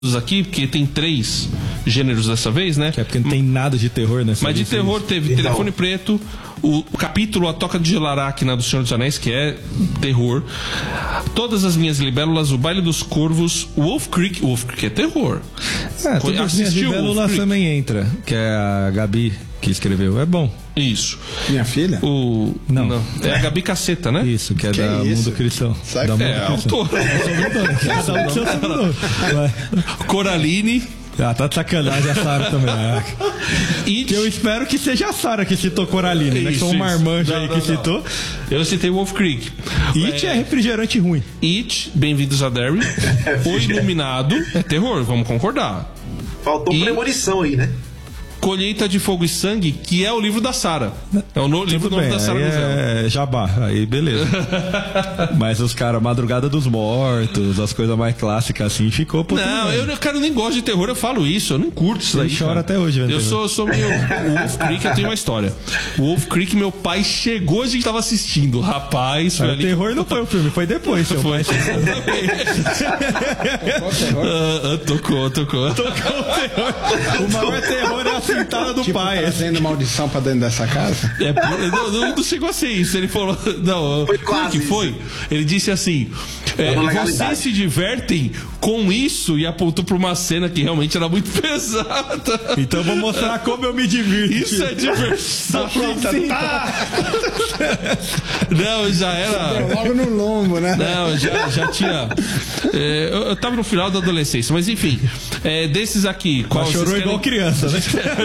aqui, porque tem 3 gêneros dessa vez, né? Que é porque não tem nada de terror nessa. Mas de terror teve Telefone Preto, o capítulo A Toca de Gelaracna do Senhor dos Anéis, que é terror. Todas as Minhas Libélulas, O Baile dos Corvos, Wolf Creek é terror. Todas as Minhas Libélulas também entra, que é a Gabi que escreveu. É bom. Isso. Minha filha? Não. É a Gabi Caceta, né? Isso, que é da Mundo Cristão. É, autor. Coraline. Tá de sacanagem a Sara também. Que eu espero que seja a Sara que citou Coraline, né? Que são uma marmanja aí que citou. Eu citei Wolf Creek. It é refrigerante ruim. It, Bem-vindos a Derry. O Iluminado é terror, vamos concordar. Faltou premonição aí, né? Colheita de Fogo e Sangue, que é o livro da Sara. É o livro nome da Sara é Jabá, aí beleza. Mas os caras, Madrugada dos Mortos, as coisas mais clássicas assim, ficou... Não, eu nem gosto de terror, eu falo isso, eu não curto isso daí. Eu choro até hoje, eu sou meio... O Wolf Creek, eu tenho uma história. O Wolf Creek, meu pai chegou, a gente tava assistindo. Rapaz, o terror não foi o filme, foi depois. Foi. Tocou o terror. O maior terror é a sentada do pai. Trazendo maldição pra dentro dessa casa? Não chegou a ser isso. Ele falou. Não, como que foi? Ele disse assim: vocês se divertem com isso, e apontou pra uma cena que realmente era muito pesada. Então eu vou mostrar como eu me divirto. Isso é diversão. Não, já era. Logo no lombo, né? Não, já tinha. Eu tava no final da adolescência, mas enfim. Desses aqui. Qual chorou igual criança, né?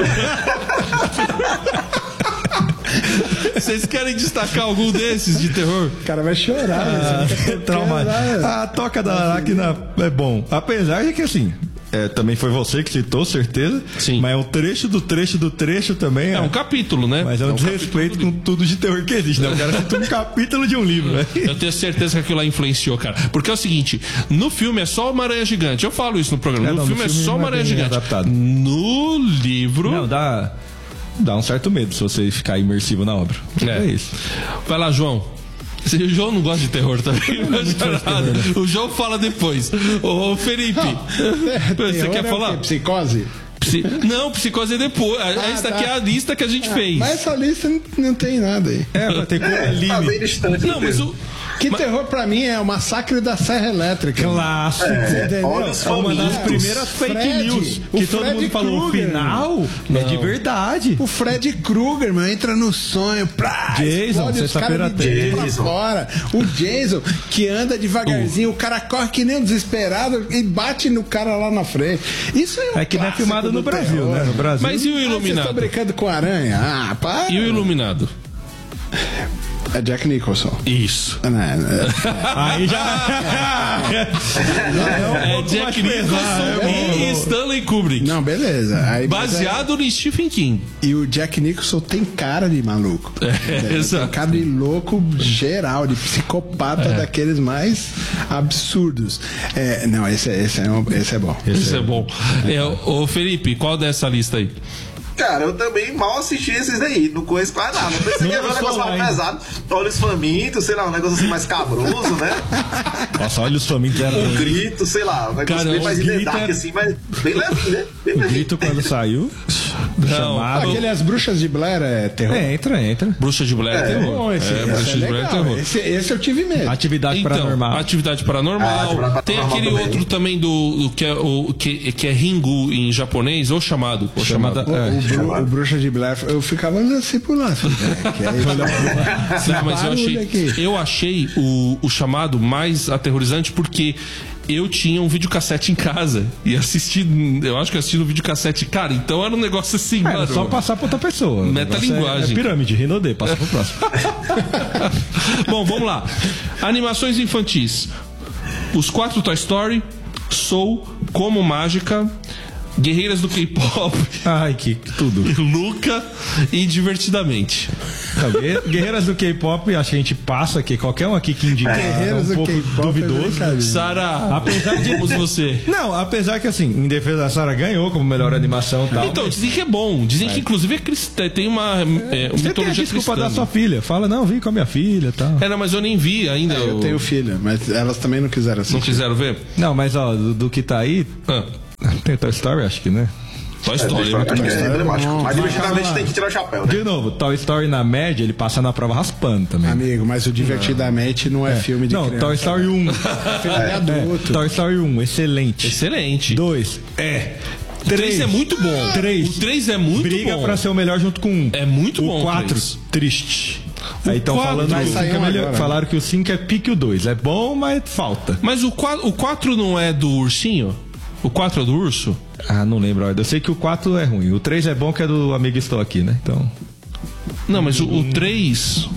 Vocês querem destacar algum desses de terror? O cara vai chorar. Trauma. A Toca da Aracna é bom. Apesar de que assim... também foi você que citou, certeza. Sim. Mas o trecho do trecho também é um capítulo, né? Mas é um desrespeito com tudo de terror que existe, né? O cara citou um capítulo de um livro, né? Eu tenho certeza que aquilo lá influenciou, cara. Porque é o seguinte, no filme é só uma aranha gigante. Eu falo isso no programa. No filme é só uma aranha gigante. Adaptado. No livro... Não, dá um certo medo se você ficar imersivo na obra. É isso. Vai lá, João. O João não gosta de terror também. O João fala depois. Ô, Felipe, você quer falar? Psicose? Não, Psicose é depois. Essa aqui é a lista que a gente fez. Mas essa lista não tem nada aí. Vai ter Coraline. Não, mas terror pra mim é o Massacre da Serra Elétrica. Clássico. É uma das primeiras fake news que todo mundo falou. O final é de verdade. O Fred Krueger, meu, entra no sonho. Jason, sexta-feira pra fora. O Jason, que anda devagarzinho, o cara corre que nem um desesperado e bate no cara lá na frente. Isso é que não é filmado no Brasil, terror, né? No Brasil. Mas e o Iluminado? Vocês estão brincando com aranha? Para. E o Iluminado? É Jack Nicholson. Isso. Aí já. É Jack Nicholson e Stanley Kubrick. Não, beleza. Aí, baseado no Stephen King. E o Jack Nicholson tem cara de maluco. Exato. Tem cara de louco geral, de psicopata daqueles mais absurdos. Não, esse é bom. Esse é bom. Ô, Felipe, qual dessa lista aí? Cara, eu também mal assisti esses daí, não conheço quase nada. Não pensei que ia ver um negócio mais pesado. Olhos Famintos, sei lá, um negócio assim mais cabroso, né? Nossa, Olhos Famintos era. Um grito, sei lá, um negócio bem mais dark, assim, mas bem leve, né? O grito quando saiu. Não, aquele As Bruxas de Blair é terror. Entra. Bruxa de Blair é terror. Bom, Bruxa de Blair é terror. Esse eu tive medo. Atividade Paranormal. Atividade Paranormal. Tem aquele outro também que é Ringu em japonês, ou chamado. O Bruxa de Blair, eu ficava assim por lá. Não, mas eu achei o chamado mais aterrorizante porque eu tinha um videocassete em casa e eu acho que assisti no videocassete, cara, então era um negócio assim, mano. É só passar pra outra pessoa. Metalinguagem. É pirâmide, Rinodê, passa pro próximo. Bom, vamos lá. Animações infantis. Os 4 Toy Story, Soul, Como Mágica, Guerreiras do K-Pop. Ai, que tudo. Luca e Divertidamente. Guerreiras do K-Pop, acho que a gente passa aqui. Qualquer um aqui que indica Guerreiras um pouco duvidoso. Sara, apesar de você. Não, apesar que assim, em defesa da Sara ganhou como melhor animação e tal. Então, dizem que é bom. Dizem que inclusive tem uma você tem a desculpa cristã. Da sua filha. Fala, não, vim com a minha filha e tal. Não, mas eu nem vi ainda. Eu tenho filha, mas elas também não quiseram assistir. Não quiseram ver? Não, mas ó, do que tá aí... Tem Toy Story, acho que, né? Toy Story é muito Acho que bom. é emblemático. Mas divertidamente tem que tirar o chapéu, né? De novo, Toy Story na média, ele passa na prova raspando também. Amigo, mas o Divertidamente não é filme de Não, criança. Toy Story 1. Filme de adulto. Toy Story 1, excelente. Excelente. 2, O 3 é muito bom. 3. O 3 é muito Briga bom. pra ser o melhor junto com 1. É muito bom O o 4, 3. triste. Aí estão 4 falando vai que o 5 sair é um melhor. agora, Falaram que o 5 é pique o 2. É bom, mas falta. Mas o 4 não é do ursinho? O 4 é do urso? Ah, não lembro a ordem. Eu sei que o 4 é ruim. O 3 é bom, que é do Amigo Estou Aqui, né? Então. Não, mas o 3...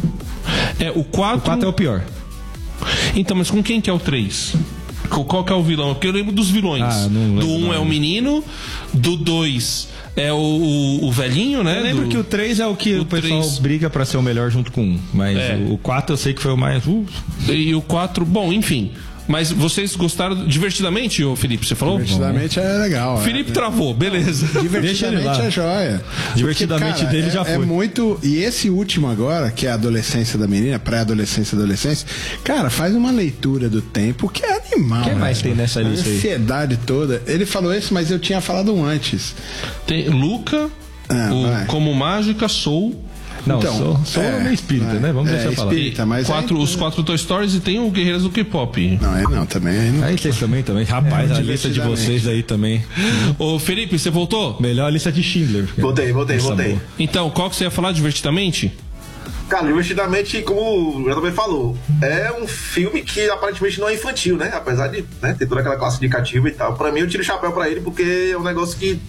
o 4... O 4 é o pior. Então, mas com quem que é o 3? Qual que é o vilão? Porque eu lembro dos vilões. Ah, não lembro Do 1 é o menino, do 2 é o velhinho, né? Eu lembro do... que o 3 é o que o pessoal 3. briga pra ser o melhor junto com 1. Mas o 4 eu sei que foi o mais. E o 4... Bom, enfim... Mas vocês gostaram divertidamente, ô Felipe? Você falou? Divertidamente é legal. Felipe travou, beleza. Deixa ele Divertidamente lá. é joia. Divertidamente Porque, cara, dele já é foi. muito. E esse último agora, que é a adolescência da menina, pré-adolescência, adolescência, cara, faz uma leitura do tempo que é animal. O que né? mais tem nessa lista A aí? ansiedade toda. Ele falou isso, mas eu tinha falado um antes. Tem Luca, vai. Como Mágica, Soul... Não, Então, sou meio espírita, né? Vamos deixar falar. espírita, mas Os 4 Toy Stories e tem o Guerreiros do K-Pop. Não, também. Aí não. Aí vocês também. Rapaz, a lista de divertidamente. vocês aí também. Ô Felipe, você voltou? Melhor a lista de Schindler. Voltei. Essa boa. Então, qual que você ia falar divertidamente? Cara, divertidamente, como o também falou, é um filme que aparentemente não é infantil, né? Apesar de ter toda aquela classe indicativa e tal. Pra mim, eu tiro o chapéu pra ele porque é um negócio que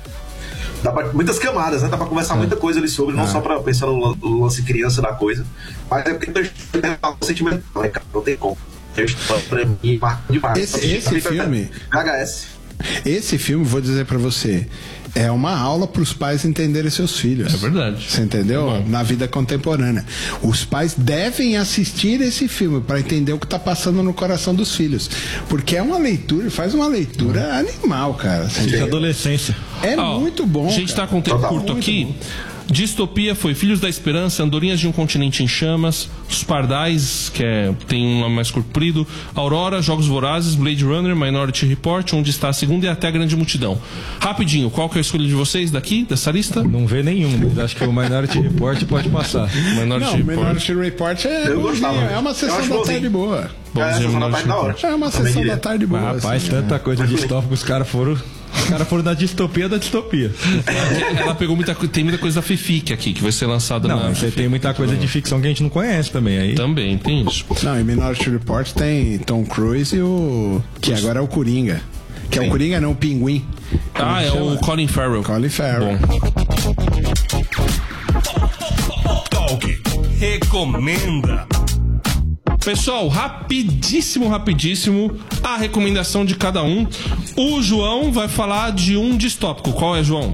dá pra, muitas camadas, né? Dá pra conversar muita coisa ali sobre, não só pra pensar no lance criança da coisa, mas é porque tem um sentimento, né, cara? Não tem como. Pra mim, marca demais. Esse filme. VHS. Esse filme, vou dizer pra você, é uma aula pros pais entenderem seus filhos. É verdade. Você entendeu? Bom. Na vida contemporânea. Os pais devem assistir esse filme pra entender o que tá passando no coração dos filhos. Porque é uma leitura, faz uma leitura animal, cara. Você De entendeu? adolescência. É Ó, muito bom. A gente cara. tá com um tempo Total. curto Muito aqui. bom. Distopia foi Filhos da Esperança, Andorinhas de um Continente em Chamas, Os Pardais, tem um nome mais comprido, Aurora, Jogos Vorazes, Blade Runner, Minority Report, Onde Está a Segunda e Até a Grande Multidão. Rapidinho, qual que é a escolha de vocês daqui, dessa lista? Não vê nenhum, mas acho que o Minority Report pode passar. Não, Minority Report é Eu bonzinho, gostava. é uma Eu sessão acho da bonzinho. tarde boa. Essa Minority na parte da hora. É uma Também sessão diria. da tarde boa. Mas, rapaz, assim, tanta coisa distópica, os caras foram na distopia da distopia. Ela pegou tem muita coisa da Fific aqui, que vai ser lançada Não, na... você tem muita coisa de ficção que a gente não conhece também. Aí. Também, tem isso. Não, em Minority Report tem Tom Cruise e o... que agora é o Coringa. Que é o Coringa, não, o Pinguim. Ah, é o Colin Farrell. Colin Farrell. Bom. Recomenda. Pessoal, rapidíssimo, a recomendação de cada um. O João vai falar de um distópico. Qual é, João?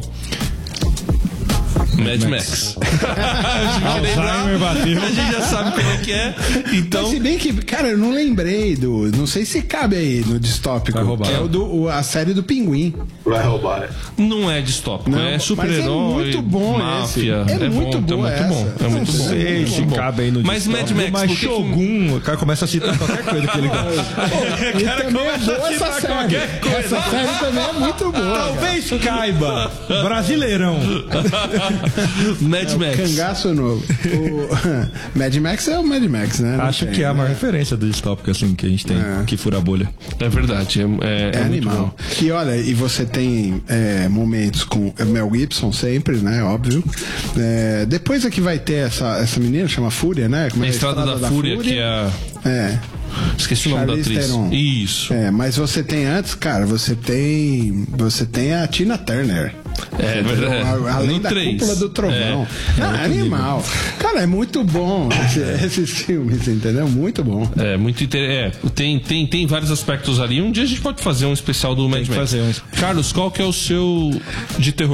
Mad Max. Alzheimer bateu. A gente já sabe como é que é. Então, Mas se bem que, cara, eu não lembrei do... Não sei se cabe aí no distópico. Vai roubar. É a série do Pinguim. Vai roubar, né? não é distópico. Não, É mas super-herói, é muito bom máfia. esse. É muito bom, boa é muito bom. essa. É muito Não bom. sei Muito se bom. cabe aí no Mas Mad distópico, Max, mas por que que- Shogun, o cara começa a citar qualquer coisa que ele gosta. E também é boa essa série. Essa série também é muito boa. Talvez caiba. Brasileirão. Mad Max. Cangaço novo. O Mad Max é o Mad Max, né? Não Acho tem, que é a maior né? referência do distópico assim, que a gente tem, que fura a bolha. É verdade. É É muito animal. bom. E olha, e você tem momentos com Mel Gibson sempre, né? Óbvio. Depois é que vai ter essa menina, chama Fúria, né? Como A é? Estrada da Fúria, que é a... É. Esqueci o nome da Charlize atriz. Theron. Isso. Mas você tem antes, cara, você tem a Tina Turner. É verdade. Além No da 3. Cúpula do Trovão. Animal. Cara, é muito bom esses filmes, entendeu? Muito bom. É muito tem vários aspectos ali. Um dia a gente pode fazer um especial do Mad Max. fazer um. Carlos, qual que é o seu de terror?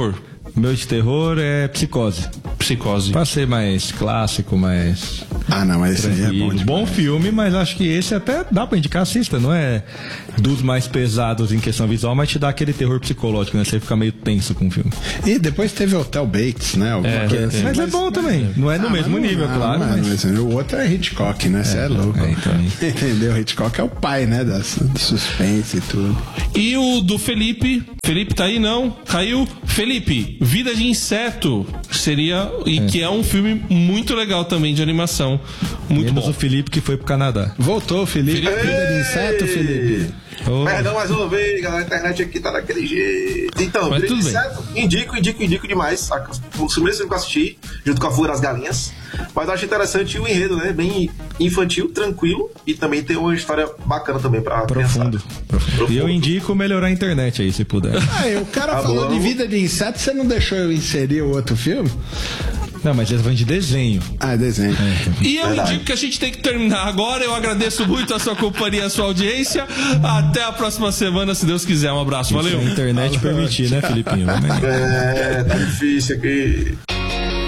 O meu de terror é Psicose. Psicose. Pra ser mais clássico, mais... Ah, não, mas esse aí é bom demais. Bom filme, mas acho que esse até dá pra indicar, assista. Não é dos mais pesados em questão visual, mas te dá aquele terror psicológico, né? Você fica meio tenso com o filme. E depois teve Hotel Bates, né? Mas é bom também. Não é no mesmo nível, claro. Mas o outro é Hitchcock, né? Você é louco. Entendeu? Hitchcock é o pai, né? Do suspense e tudo. E o do Felipe. Felipe tá aí, não? Caiu? Felipe, Vida de Inseto seria... E que é um filme muito legal também de animação. Muito Menos bom. o Felipe que foi pro Canadá. Voltou, Felipe. Vida de Inseto, Felipe. Perdão mais uma vez, galera. A internet aqui tá daquele jeito. Então, Mas Vida de tudo bem. Inseto, indico demais. O primeiro filme que eu assisti, junto com A Fuga das Galinhas. Mas eu acho interessante o enredo, né? Bem infantil, tranquilo. E também tem uma história bacana também pra Profundo. E eu indico melhorar a internet aí, se puder. O cara falou de Vida de Inseto, você não deixou eu inserir o outro filme? Não, mas eles vão de desenho. Ah, desenho. E eu indico que a gente tem que terminar agora. Eu agradeço muito a sua companhia, a sua audiência. Até a próxima semana, se Deus quiser. Um abraço, valeu. Se a internet permitir, né, Felipinho? Vamos aí. Tá difícil aqui.